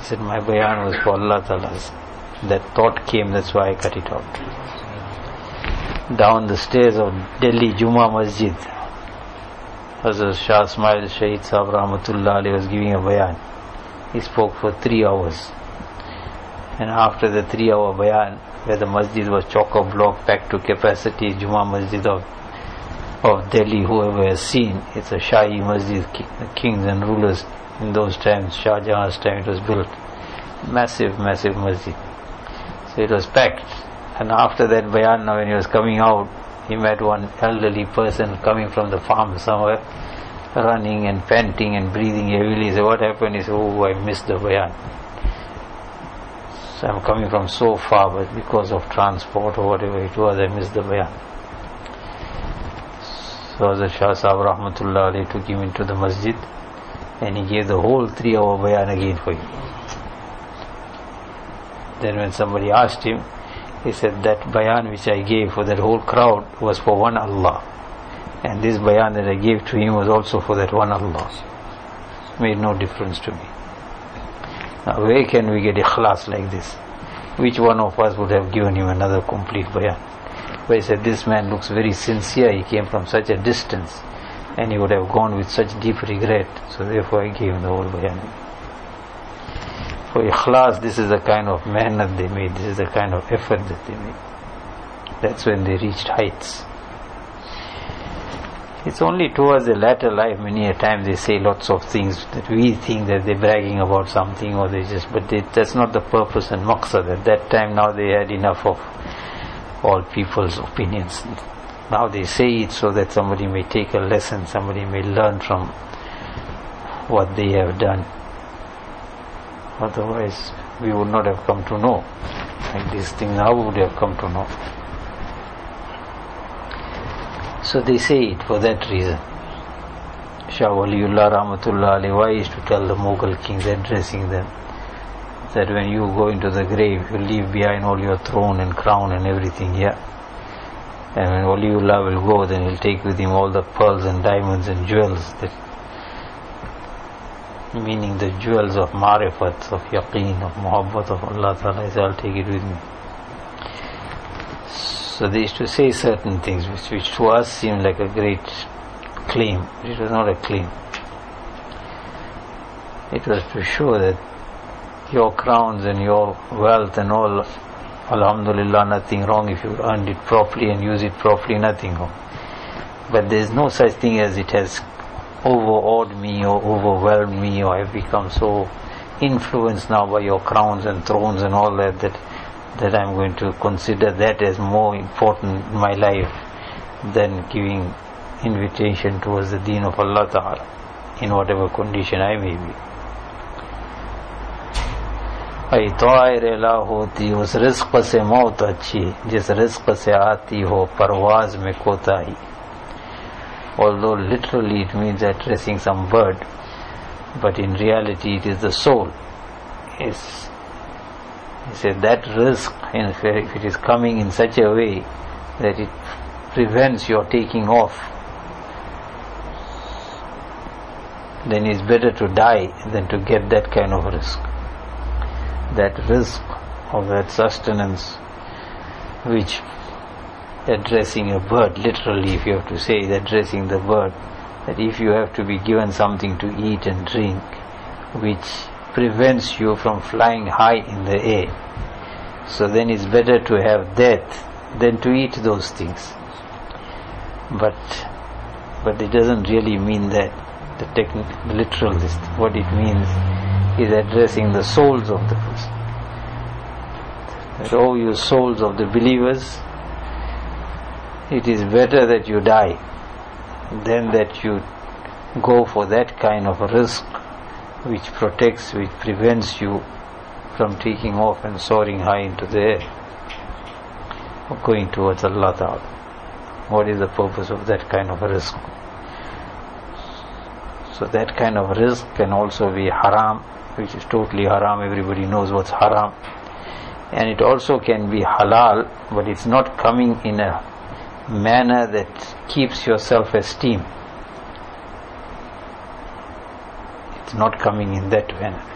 He said, my bayan was for Allah Ta'ala. That thought came, that's why I cut it out. Down the stairs of Delhi Juma Masjid, Hazrat Shah Ismail Shaheed Sahib Rahmatullah Ali was giving a bayan. He spoke for 3 hours. And after the 3-hour bayan, where the masjid was chock-a-block, packed to capacity, Juma Masjid of Delhi, whoever has seen, it's a Shahi Masjid, the kings and rulers in those times, Shah Jahan's time it was built. Massive, massive masjid. So it was packed. And after that bayan, when he was coming out, he met one elderly person coming from the farm somewhere, running and panting and breathing heavily. He said, what happened? He said, oh, I missed the bayan. So I'm coming from so far, but because of transport or whatever it was, I missed the bayan. So Hazrat Shah Sahib Rahmatullah Ali took him into the masjid and he gave the whole 3-hour bayan again for him. Then when somebody asked him, he said, that bayan which I gave for that whole crowd was for one Allah. And this bayan that I gave to him was also for that one Allah. It made no difference to me. Now where can we get ikhlas like this? Which one of us would have given him another complete bayan? But he said, this man looks very sincere, he came from such a distance and he would have gone with such deep regret, so therefore I gave him the whole bayan. For ikhlas, this is the kind of mehnat they made, this is the kind of effort that they made. That's when they reached heights. It's only towards the latter life, many a time they say lots of things that we think that they're bragging about something, or that's not the purpose and maqsad. At that time now they had enough of all people's opinions. Now they say it so that somebody may take a lesson, somebody may learn from what they have done. Otherwise we would not have come to know. Like this thing now we would have come to know. So they say it for that reason. Shah Waliullah Rahmatullah Ali, why used to tell the Mughal kings, addressing them, that when you go into the grave, you leave behind all your throne and crown and everything here. And when Waliullah will go, then he'll take with him all the pearls and diamonds and jewels, meaning the jewels of marifat, of yaqeen, of muhabbat of Allah Ta'ala. I'll take it with me. So they used to say certain things which to us seemed like a great claim. It was not a claim. It was to show that your crowns and your wealth and all, alhamdulillah, nothing wrong if you earned it properly and use it properly, nothing wrong. But there is no such thing as it has overawed me or overwhelmed me, or I've become so influenced now by your crowns and thrones and all that I'm going to consider that as more important in my life than giving invitation towards the deen of Allah Ta'ala in whatever condition I may be. ऐ तौर ला होती उस रिज़्क़ से मौत अच्छी जिस रिज़्क़ से आती हो परवाज़ में कोताही. Although literally it means addressing some bird, but in reality it is the soul. He said that rizq, if it is coming in such a way that it prevents your taking off, then it's better to die than to get that kind of rizq. That rizq of that sustenance, which addressing a bird, literally if you have to say it, addressing the bird, that if you have to be given something to eat and drink which prevents you from flying high in the air, so then it's better to have death than to eat those things. But it doesn't really mean that the literal list. What it means is addressing the souls of the person. That, oh, you souls of the believers, it is better that you die than that you go for that kind of a risk which protects, which prevents you from taking off and soaring high into the air or going towards Allah Ta'ala. What is the purpose of that kind of a risk? So that kind of risk can also be haram, which is totally haram. Everybody knows what's haram. And it also can be halal, but it's not coming in a manner that keeps your self-esteem. It's not coming in that manner.